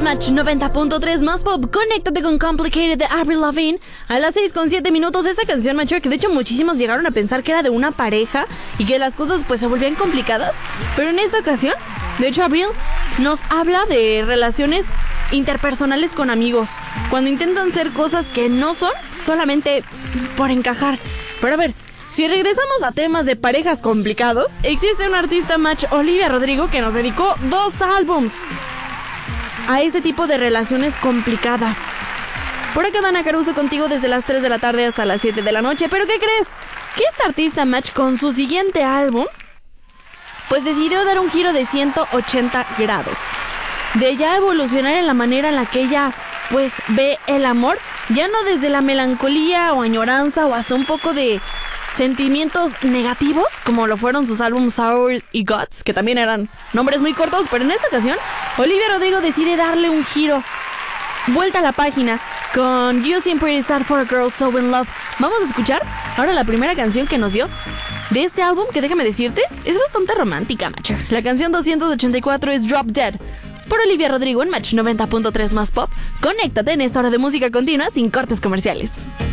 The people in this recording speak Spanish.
Match 90.3 más pop. Conéctate con Complicated de Avril Lavigne. A las 6:07 esta canción, Macho, que de hecho muchísimos llegaron a pensar que era de una pareja y que las cosas pues se volvían complicadas. Pero en esta ocasión, de hecho, Avril nos habla de relaciones interpersonales con amigos, cuando intentan ser cosas que no son solamente por encajar. Pero a ver, si regresamos a temas de parejas complicados, existe un artista, Match, Olivia Rodrigo, que nos dedicó 2 álbums a este tipo de relaciones complicadas. Por acá Dana Caruso contigo desde las 3 de la tarde hasta las 7 de la noche. ¿Pero qué crees? Que esta artista, Match, con su siguiente álbum, pues decidió dar un giro de 180 grados. De ya evolucionar en la manera en la que ella pues ve el amor, ya no desde la melancolía o añoranza o hasta un poco de sentimientos negativos, como lo fueron sus álbumes Sour y Guts, que también eran nombres muy cortos, pero en esta ocasión Olivia Rodrigo decide darle un giro, vuelta a la página, con You Seem Pretty Sad for a Girl So In Love. Vamos a escuchar ahora la primera canción que nos dio de este álbum, que déjame decirte, es bastante romántica, Macho. La canción 284 es Drop Dead, por Olivia Rodrigo en Match 90.3 más pop. Conéctate en esta hora de música continua sin cortes comerciales.